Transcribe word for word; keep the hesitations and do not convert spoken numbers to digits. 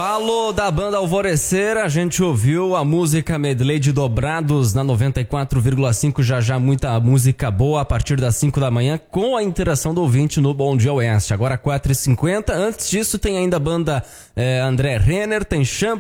intervalo da banda Alvorecer, a gente ouviu a música medley de Dobrados na noventa e quatro vírgula cinco, já já muita música boa a partir das cinco da manhã com a interação do ouvinte no Bom Dia Oeste. Agora quatro e cinquenta, antes disso tem ainda a banda é, André Renner, tem Champa